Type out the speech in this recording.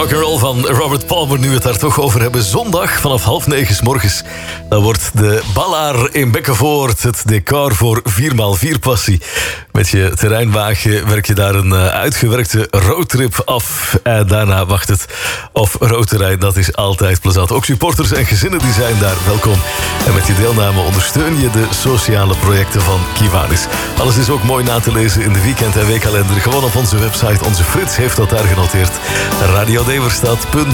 Rock'n'roll van Robert Palmer, nu we het daar toch over hebben. Zondag vanaf 8:30 's morgens. Dan wordt de Ballaar in Bekkenvoort het decor voor 4x4 passie. Met je terreinwagen werk je daar een uitgewerkte roadtrip af. En daarna wacht het op roadterrein. Dat is altijd plezant. Ook supporters en gezinnen die zijn daar welkom. En met je deelname ondersteun je de sociale projecten van Kiwanis. Alles is ook mooi na te lezen in de weekend- en weekkalender. Gewoon op onze website. Onze Frits heeft dat daar genoteerd. Radio Deverstad.